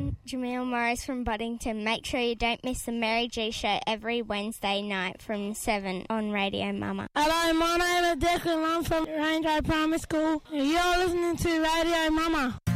I'm Jamil Morris from Boddington. Make sure you don't miss the Mary G Show every Wednesday night from 7 on Radio Mama. Hello, my name is Declan. I'm from Range Road Primary School. And you're listening to Radio Mama.